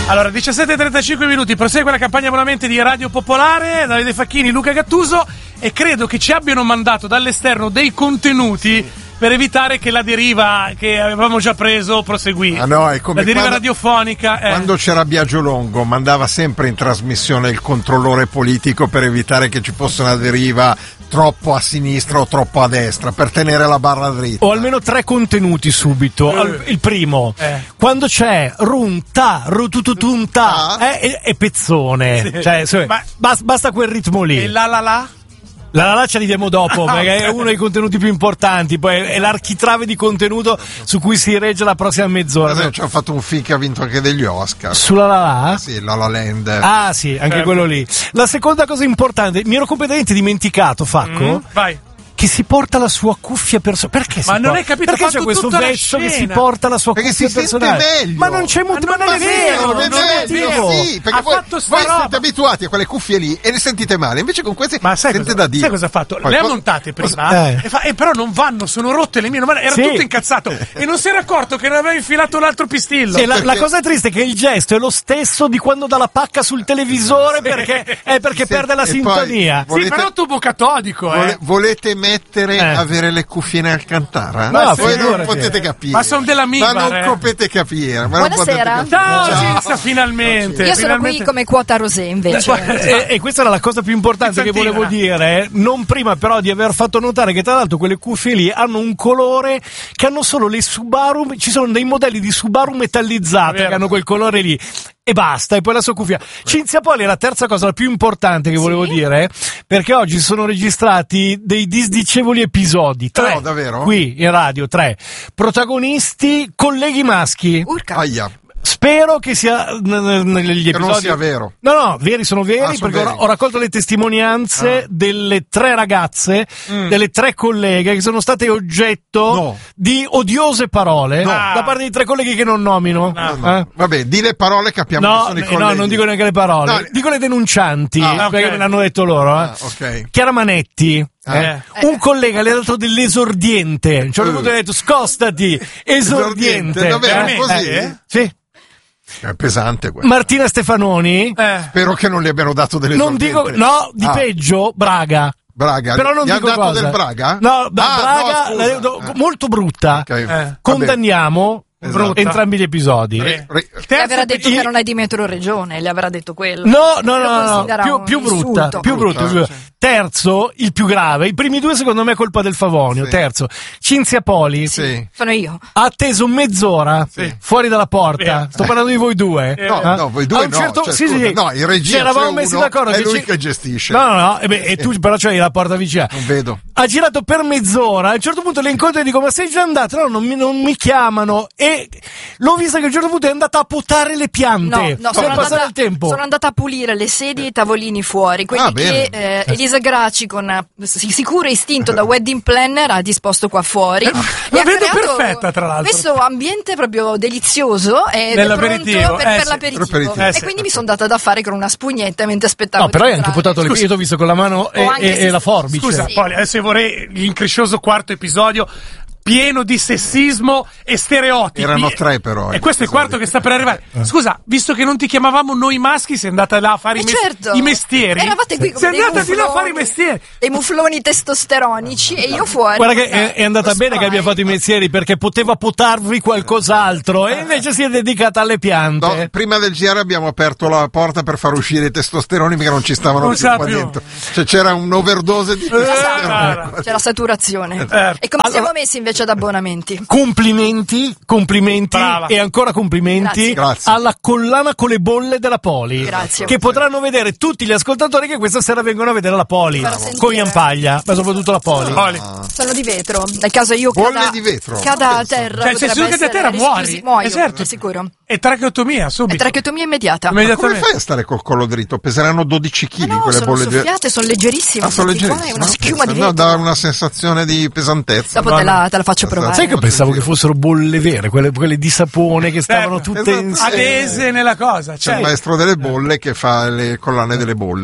Allora, 17:35 minuti, prosegue la campagna abbonamenti di Radio Popolare, Davide Facchini, Luca Gattuso, e credo che ci abbiano mandato dall'esterno dei contenuti per evitare che la deriva che avevamo già preso proseguì. Ah no, è come la deriva radiofonica. Quando c'era Biagio Longo, mandava sempre in trasmissione il controllore politico per evitare che ci fosse una deriva troppo a sinistra o troppo a destra, per tenere la barra dritta. O almeno 3 contenuti subito. Il primo, quando c'è runta, rutututunta, è pezzone. Sì. Cioè, basta quel ritmo lì. E la? La ci arriviamo dopo, perché è uno dei contenuti più importanti, poi è l'architrave di contenuto su cui si regge la prossima mezz'ora. Ci ha fatto un film che ha vinto anche degli Oscar. Sulla La? Sì, La La Land. Ah sì, anche quello lì. La seconda cosa importante, mi ero completamente dimenticato, Facco. Vai. Che si porta la sua cuffia personale. Perché Ma non hai capito? Perché c'è questo vezzo che si porta la sua perché cuffia personale? Perché si sente meglio. Ma non c'è molto, ma non è vero, non è vero. Sì, perché voi siete abituati a quelle cuffie lì e le sentite male, invece con queste sente da Dio. Sai cosa ha fatto? Le ha montate prima e però non vanno, sono rotte le mie, era tutto incazzato e non si era accorto che non aveva infilato un altro pistillo. Sì, la cosa triste è che il gesto è lo stesso di quando dà la pacca sul televisore perché perde la sintonia. Sì, però tubo catodico. Volete mettere avere le cuffie in Alcantara? No, voi non potete capire. Ma sono della Mibar. Ma non potete capire. Buonasera. Ciao, finalmente. Io sono qui come quota Rosé invece. E questa era la cosa più importante che volevo dire, non prima però di aver fatto notare che tra l'altro quelle cuffie lì hanno un colore che hanno solo le Subaru, ci sono dei modelli di Subaru metallizzate che hanno quel colore lì. E basta, e poi la sua cuffia. Cinzia Poli è la terza cosa, la più importante che volevo dire, perché oggi sono registrati dei disdicevoli episodi. 3. No, davvero? Qui in radio, 3. Protagonisti, colleghi maschi. Urca. Aia. Spero che sia negli episodi. Che non sia vero. No, veri sono veri, sono perché veri. ho raccolto le testimonianze delle 3 ragazze, delle 3 colleghe che sono state oggetto di odiose parole da parte di 3 colleghi che non nomino. No. Vabbè, di le parole capiamo che sono i colleghi. No, non dico neanche le parole. No. Dico le denuncianti, perché me l'hanno detto loro. Ok. Chiara Manetti. Un collega le ha dato dell'esordiente. A un certo punto gli ha detto scostati, esordiente. Davvero così? Sì. È pesante questo. Martina Stefanoni. Spero che non gli abbiano dato delle Non dico, di peggio, Braga. Però non gli dico dato cosa. Del Braga? No, Braga, molto brutta. Okay. Condanniamo entrambi gli episodi. Le avrà detto che non è di metro regione, le avrà detto quello. No, più brutta. Terzo, il più grave. I primi 2 secondo me è colpa del Favonio. Sì. Terzo, Cinzia Poli. Sì. Sono io. Ha atteso mezz'ora fuori dalla porta. Sto parlando di voi 2. No, voi 2 no. No, in regia ci eravamo messi d'accordo. È lui che gestisce. No. E tu però c'hai la porta vicina. Non vedo. Ha girato per mezz'ora. A un certo punto le incontro e dico: ma sei già andato? No, non mi chiamano. E l'ho vista che a un certo punto è andata a potare le piante. No, sono andata a pulire le sedie e i tavolini fuori. Quelli che Elisa Graci con sicuro istinto da wedding planner ha disposto qua fuori. La vedo perfetta, tra l'altro. Questo ambiente proprio delizioso è pronto per l'aperitivo. E quindi mi sono data da fare con una spugnetta mentre aspettavo. No, però hai anche potato le piante. Io t'ho visto con la mano e la forbice. Scusa, Poli, adesso vorrei l'increscioso quarto episodio pieno di sessismo e stereotipi. Erano 3 però. E questo è il quarto che sta per arrivare. Scusa, visto che non ti chiamavamo noi maschi, sei andata là a fare i mestieri. Eravate qui come sei andata di là a fare i mestieri. Dei mufloni testosteronici e io fuori. Guarda che è andata bene che abbia fatto i mestieri, perché poteva potarvi qualcos'altro e invece si è dedicata alle piante. No, prima del GR abbiamo aperto la porta per far uscire i testosteroni perché non ci stavano più qua dentro. Cioè c'era un'overdose di testosterone. C'è la saturazione. E come siamo messi invece ad abbonamenti? Complimenti Brava. E ancora complimenti. Grazie. Alla collana con le bolle della Poli. Grazie. Che potranno vedere tutti gli ascoltatori che questa sera vengono a vedere la Poli con Ian Paglia, ma soprattutto la Poli. Sono di vetro, nel caso io cada a terra. Cioè se tu cadi a terra muori. Muoio, certo. sicuro. E tracheotomia subito. E tracheotomia immediata. Ma come fai a stare col collo dritto? Peseranno 12 kg quelle bolle di... sono leggerissime. Sono leggerissime. È una schiuma di vetro. No, dà una sensazione di pesantezza. Dopo te la faccio provare. Sai che pensavo che fossero bolle vere, quelle di sapone che stavano tutte adese nella cosa. C'è il maestro delle bolle che fa le collane delle bolle.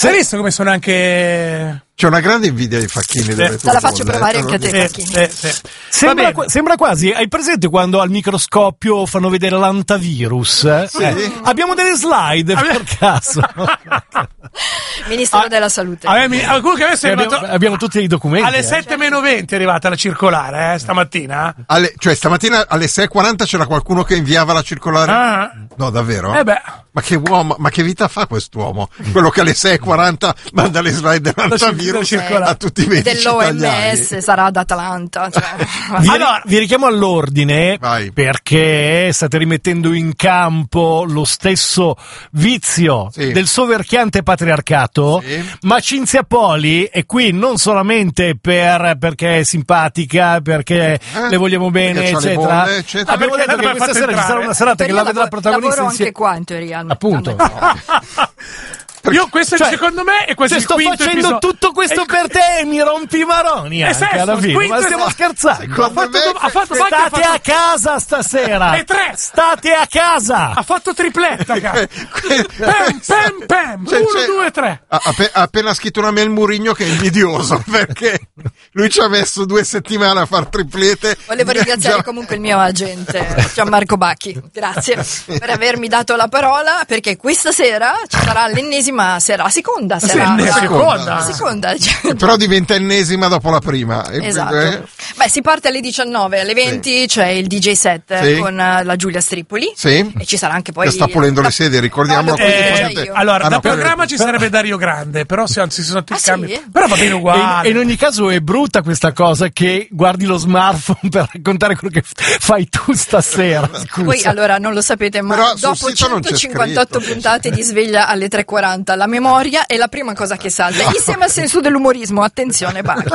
Hai visto come sono anche... C'è una grande invidia dei Facchini delle te la faccio provare anche a te, Facchini. Sembra quasi, hai presente quando al microscopio fanno vedere l'antivirus? Sì. Abbiamo delle slide per caso. Ministero della Salute. Comunque adesso abbiamo tutti i documenti. Alle 7:20 è arrivata la circolare, stamattina. Cioè stamattina alle 6:40 c'era qualcuno che inviava la circolare? No, davvero? Ma che uomo, ma che vita fa quest'uomo? Quello che alle 6:40 manda le slide dell'antivirus a tutti i medici dell'OMS, sarà ad Atlanta. Vi richiamo all'ordine. Vai. Perché state rimettendo in campo lo stesso vizio del soverchiante patriarcato, ma Cinzia Poli è qui non solamente perché è simpatica, perché le vogliamo bene, eccetera. Abbiamo detto che questa sera ci sarà una serata che la vedrà protagonista. Lavoro anche qua in teoria. Appunto. Questo secondo me è quasi il quinto sto facendo episodio. Tutto questo per te e mi rompi i maroni anche alla fine. Ma stiamo scherzando. State a casa stasera. E 3. State a casa. Ha fatto tripletta. Pam. 1, 2, 3. Ha appena scritto una mail Mourinho che è invidioso perché lui ci ha messo 2 settimane a far triplete. Volevo ringraziare comunque il mio agente Gianmarco Bacchi. Grazie per avermi dato la parola, perché questa sera ci sarà l'ennesima seconda. Però diventa ennesima dopo la prima. Esatto. Si parte alle 19, alle 20 c'è il DJ set con la Giulia Strippoli. E ci sarà anche poi. Sta pulendo le sedie, ricordiamolo. Allora, da programma ci sarebbe Dario Grande, però si sono scambi. Però va bene uguale. E in ogni caso è brutta questa cosa che guardi lo smartphone per raccontare quello che fai tu stasera. Scusa. Voi allora non lo sapete, ma però dopo 158 puntate di sveglia alle 3:40 la memoria è la prima cosa che salta, insieme al senso dell'umorismo. Attenzione, Bacchi.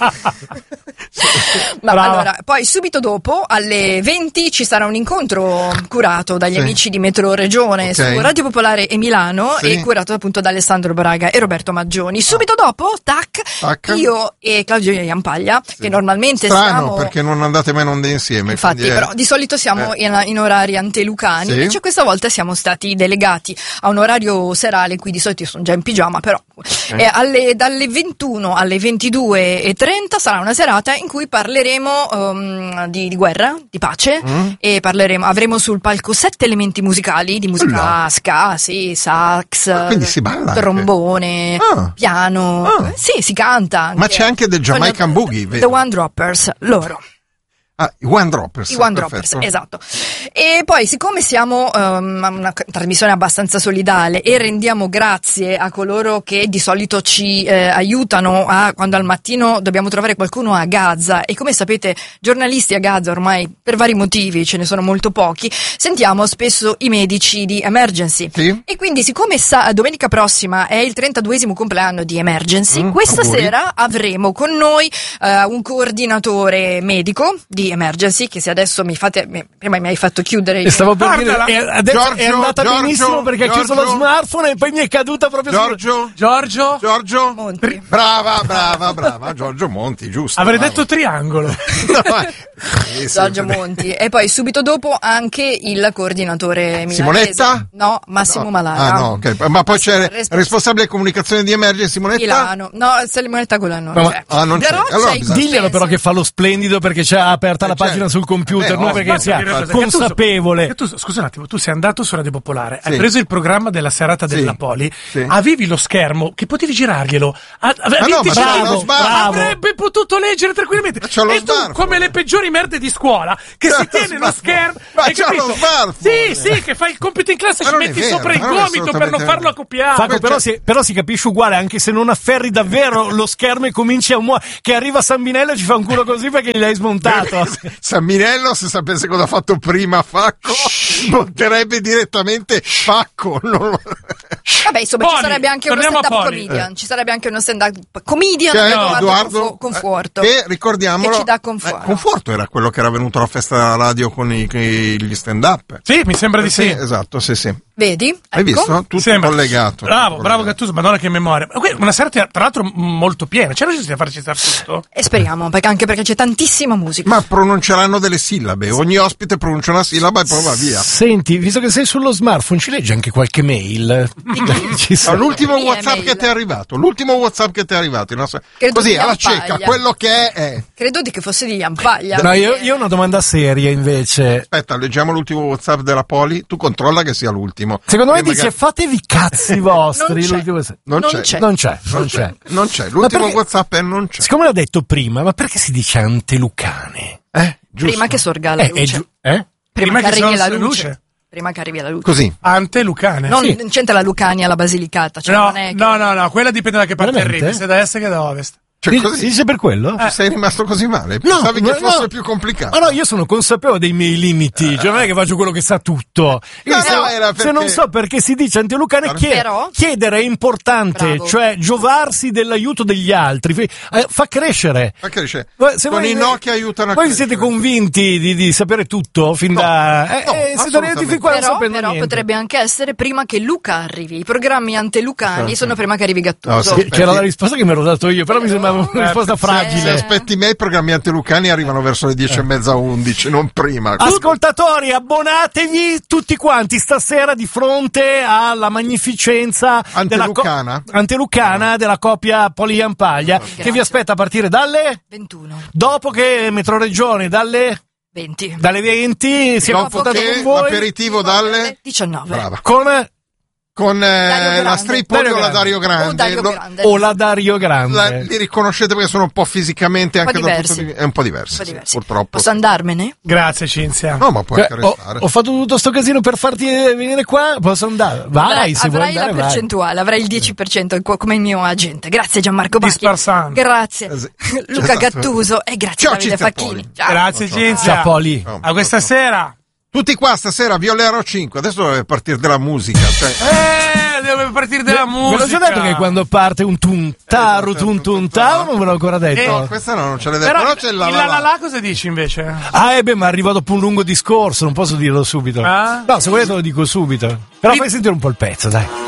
Allora, poi subito dopo alle 20 ci sarà un incontro curato dagli amici di Metro Regione su Radio Popolare e Milano e curato appunto da Alessandro Braga e Roberto Maggioni. Subito dopo, io e Claudio Iampaglia, che normalmente siamo... perché non andate mai in onda insieme. Infatti, però di solito siamo in orari antelucani, invece questa volta siamo stati delegati a un orario serale, qui di solito io sono già in pigiama, però dalle 21 alle 22:30 sarà una serata in cui parleremo di guerra, di pace, e avremo sul palco 7 elementi musicali di musica ska, sax, trombone, piano, si canta anche. Ma c'è anche del Jamaican Boogie, The One Droppers, loro. I One Droppers. I One Droppers, esatto. E poi, siccome siamo una trasmissione abbastanza solidale e rendiamo grazie a coloro che di solito ci aiutano quando al mattino dobbiamo trovare qualcuno a Gaza, e come sapete giornalisti a Gaza ormai per vari motivi ce ne sono molto pochi, sentiamo spesso i medici di Emergency. E quindi, siccome domenica prossima è il 32esimo compleanno di Emergency, questa sera avremo con noi un coordinatore medico di Emergency, che se adesso prima mi hai fatto chiudere stavo per dire, adesso è andata benissimo perché ha chiuso lo smartphone e poi mi è caduta proprio Giorgio Monti. Brava, Giorgio Monti, giusto. Avrei detto triangolo. Giorgio Monti. E poi subito dopo anche il coordinatore milanese. Simonetta? No, Massimo Malara. Ma poi c'è responsabile comunicazione di Emergency, Simonetta? Milano. No, Simonetta quella non c'è. Non c'è. Allora, diglielo però che fa lo splendido perché c'è aperta la pagina sul computer, non perché sia consapevole. Scusa un attimo, tu sei andato su Radio Popolare, hai preso il programma della serata della Poli, avevi lo schermo che potevi girarglielo. Avrebbe potuto leggere tranquillamente. E tu, come le peggiori merde di scuola, che si tiene lo schermo, hai capito? Sì, che fai il compito in classe e ci metti sopra il gomito per non farlo accoppiare. Però si capisce uguale, anche se non afferri davvero lo schermo e cominci a muovere, che arriva Sambinello e ci fa un culo così perché gli hai smontato. Samminello, se sapesse cosa ha fatto prima Facco, monterebbe direttamente Facco. Vabbè, insomma, ci sarebbe anche uno stand-up comedian. Ci sarebbe anche uno stand-up comedian, Edoardo Conforto. E ricordiamolo, che ci dà conforto. Conforto era quello che era venuto alla festa della radio con gli stand-up. Sì, mi sembra di sì. Esatto, sì. Vedi? Hai visto? Tutto collegato. Bravo Gattuso, madonna che memoria. Una serata tra l'altro molto piena, c'è riuscito a farci stare tutto? E speriamo, anche perché c'è tantissima musica. Ma pronunceranno delle sillabe, ogni ospite pronuncia una sillaba e poi va via. Senti, visto che sei sullo smartphone, ci leggi anche qualche mail? L'ultimo WhatsApp che ti è arrivato, così alla cieca, quello che è. Credo che fosse di Ampaglia. No, io ho una domanda seria invece. Aspetta, leggiamo l'ultimo WhatsApp della Poli, tu controlla che sia l'ultimo. Secondo me dice fatevi cazzi vostri. Non c'è. L'ultimo WhatsApp è non c'è. Siccome l'ha detto prima, ma perché si dice antelucane? Giusto. Prima che sorga la luce. Prima che arrivi la luce. Prima che arrivi la luce. Così. Antelucane. Non c'entra la Lucania, la Basilicata. Cioè no, quella dipende da che parte arrivi, se da est che da ovest. Cioè, così? Dice per quello? Sei rimasto così male? Pensavi che fosse più complicato? Ma no, io sono consapevole dei miei limiti, cioè non è che faccio quello che sa tutto. Se non so perché si dice antelucane, chiedere è importante, bravo. Cioè giovarsi dell'aiuto degli altri, fa crescere. Se con i Nokia aiutano a voi crescere. siete convinti di sapere tutto fin siete arrivati fin qua non sapendo niente. Potrebbe anche essere prima che Luca arrivi. I programmi antelucani sono prima che arrivi Gattuso. C'era la risposta che mi ero dato io, però mi sembra una risposta fragile. Se aspetti me, i programmi antelucani arrivano verso le 10:30, 11, non prima. Ascoltatori, abbonatevi tutti quanti stasera di fronte alla magnificenza antelucana della coppia Poli Ampaglia, che vi aspetta a partire dalle 21. Dopo che Metroregione dalle 20. Dalle 20 siamo affrontati con voi. L'aperitivo dalle 19. Brava. Con la Stripoli o la Dario Grande? O la Dario Grande. Li riconoscete perché sono un po' fisicamente anche è un po' diversi. Purtroppo. Posso andarmene? Grazie Cinzia. No, ma puoi anche restare. Ho fatto tutto sto casino per farti venire qua, posso andare? Vai, se vuoi andare, la percentuale, avrai il 10% come il mio agente. Grazie Gianmarco Bacchi. Grazie Luca Gattuso e grazie Davide Facchini. Grazie Cinzia. Ciao Poli. A questa sera. Tutti qua stasera Violero 5, adesso deve partire della musica. Deve partire della musica. Ve l'ho già detto che quando parte un tuntaru non ve l'ho ancora detto. No, questa non ce l'hai detto. Però c'è la cosa dici invece? Ma arriva dopo un lungo discorso, non posso dirlo subito. No, se volete lo dico subito. Però fai sentire un po' il pezzo, dai.